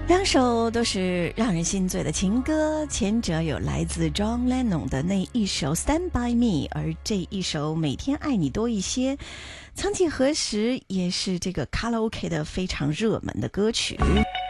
两首都是让人心醉的情歌，前者有来自 John Lennon 的那一首 Stand By Me， 而这一首每天爱你多一些，曾几何时也是这个卡拉 OK 的非常热门的歌曲。